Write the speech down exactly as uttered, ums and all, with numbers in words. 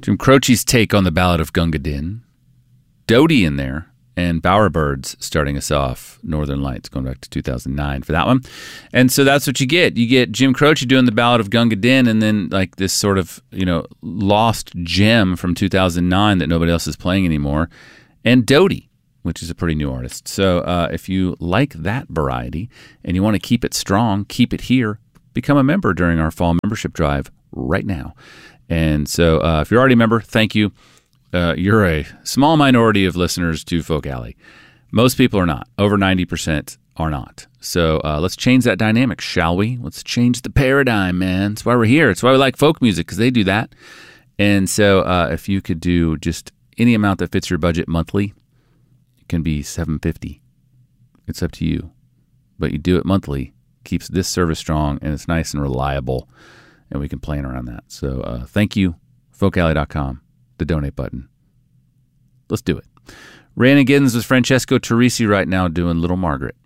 Jim Croce's take on the Ballad of Gunga Din. Doty in there. And Bowerbirds starting us off. Northern Lights going back to two thousand nine for that one. And so that's what you get. You get Jim Croce doing the Ballad of Gunga Din, and then like this sort of, you know, lost gem from two thousand nine that nobody else is playing anymore. And Doty, which is a pretty new artist. So uh, if you like that variety and you want to keep it strong, keep it here, become a member during our fall membership drive right now. And so uh, if you're already a member, thank you. Uh, you're a small minority of listeners to Folk Alley. Most people are not. Over ninety percent are not. So uh, let's change that dynamic, shall we? Let's change the paradigm, man. That's why we're here. It's why we like folk music, because they do that. And so uh, if you could do just any amount that fits your budget monthly, it can be seven hundred fifty dollars. It's up to you. But you do it monthly, keeps this service strong, and it's nice and reliable, and we can plan around that. So uh, thank you, folk alley dot com. The donate button. Let's do it. Rhiannon Giddens with Francesco Turrisi right now doing Little Margaret.